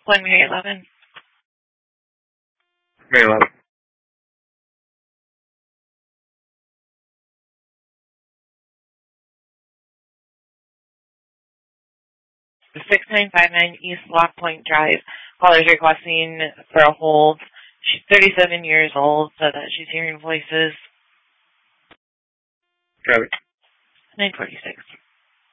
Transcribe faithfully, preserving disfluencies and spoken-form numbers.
One Mary eleven. Mary eleven. six nine five nine East Lock Point Drive. Caller's requesting for a hold. She's thirty-seven years old, so that she's hearing voices. Got it. nine forty-six.